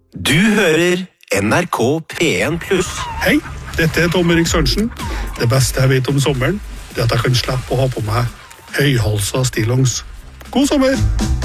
Du hører NRK P1+. Hei, dette er Tom Erik Sørensen. Det beste jeg vet om sommeren, det er at jeg kan slippe å ha på meg høyhalsa stillongs. God sommer!